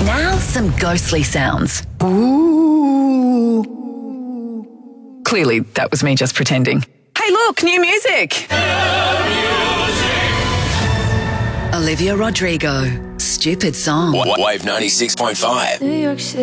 Now some ghostly sounds. Ooh. Clearly, that was me just pretending. Hey, look, new music. Olivia Rodrigo, Stupid Song. Wave 96.5. New York City.